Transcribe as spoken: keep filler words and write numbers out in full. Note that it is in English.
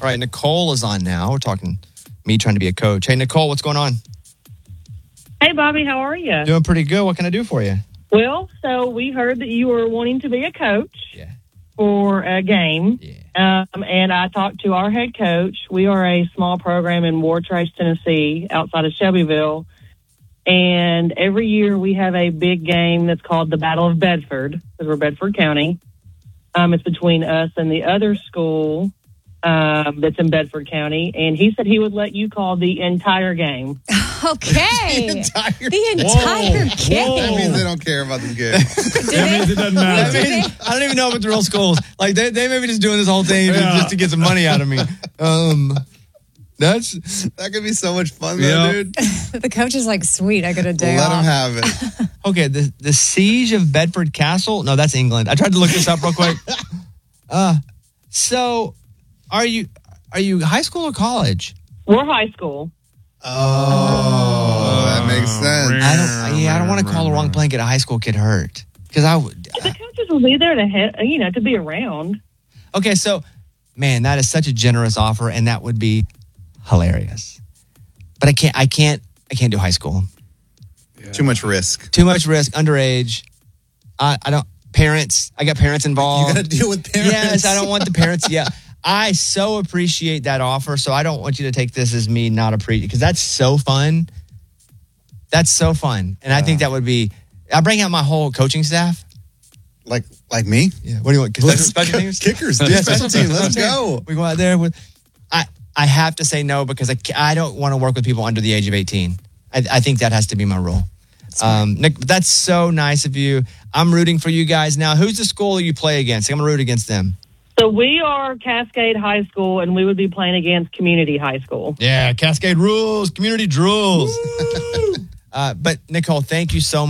All right, Nicole is on now. We're talking me trying to be a coach. Hey, Nicole, what's going on? Hey, Bobby, how are you? Doing pretty good. What can I do for you? Well, so we heard that you were wanting to be a coach Yeah. for a game. Yeah. Um, and I talked to our head coach. We are a small program in Wartrace, Tennessee, outside of Shelbyville. And every year we have a big game that's called the Battle of Bedford, because we're Bedford County. Um, it's between us and the other school um, that's in Bedford County. And he said he would let you call the entire game. Okay. The entire, The entire Whoa. game. Whoa. that means they don't care about this game. That means it doesn't matter. I, mean, I don't even know if it's real schools. Like, they, they may be just doing this whole thing Yeah. just to get some money out of me. Um, that's... That could be so much fun, though, Yeah. dude. The coach is like, sweet, I got a day Let off. them have it. Okay, the, the Siege of Bedford Castle? No, that's England. I tried to look this up real quick. Uh, so, are you are you high school or college? We're high school. Oh, that makes sense. I don't. Yeah, I don't want to call the wrong play and get a high school kid hurt. Because I would. The coaches will be there to, he- you know, to be around. Okay, so, man, that is such a generous offer, and that would be hilarious. But I can't. I can't. I can't do high school. Too much risk. Too much risk. Underage. I, I don't. Parents. I got parents involved. You got to deal with parents. Yes, I don't want the parents. Yeah, I so appreciate that offer. So I don't want you to take this as me not appreciating, because that's so fun. That's so fun, and I think that would be. I bring out my whole coaching staff. Like like me? Yeah. What do you want? Special, special teams? Kickers. Yeah, special teams. Let's go. We go out there with. I I have to say no because I, ca- I don't want to work with people under the age of eighteen. I, I think that has to be my rule. Um, Nick, that's so nice of you. I'm rooting for you guys now. Who's the school you play against? I'm gonna root against them. So we are Cascade High School, and we would be playing against Community High School. Yeah, Cascade rules, community drools. uh, but Nicole, thank you so much.